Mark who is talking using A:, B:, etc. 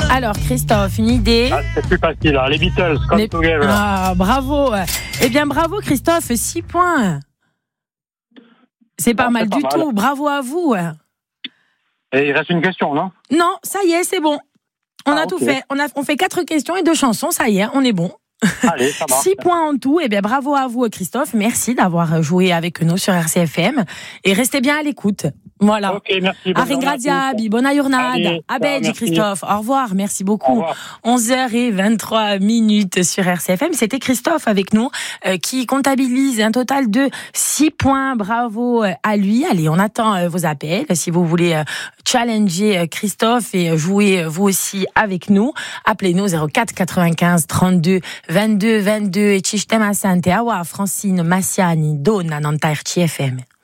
A: Alors, Christophe, une idée?
B: C'est plus facile, hein. Les Beatles, Come Together.
A: Ah, bravo. Eh bien, bravo, Christophe, 6 points. C'est pas mal du tout. Bravo à vous.
B: Et il reste une question, non?
A: Non, ça y est, c'est bon. On a tout fait. On fait 4 questions et 2 chansons. Ça y est, on est bon.
B: Allez, ça marche.
A: 6 points en tout. Eh bien, bravo à vous, Christophe. Merci d'avoir joué avec nous sur RCFM. Et restez bien à l'écoute. Voilà.
B: Ok, merci.
A: Aringradiabi, bonne journée. Abedji, Christophe. Au revoir. Merci beaucoup. 11h23 sur RCFM. C'était Christophe avec nous, qui comptabilise un total de 6 points. Bravo à lui. Allez, on attend vos appels. Si vous voulez challenger Christophe et jouer vous aussi avec nous, appelez-nous 04 95 32 22 22 et Chishtema Sante Awa Francine Massiani Donna Nantaire TFM.